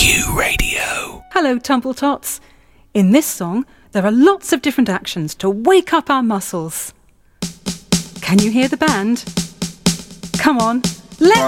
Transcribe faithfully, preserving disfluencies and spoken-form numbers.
Q Radio. Hello, Tumbletots. In this song, there are lots of different actions to wake up our muscles. Can you hear the band? Come on, let's...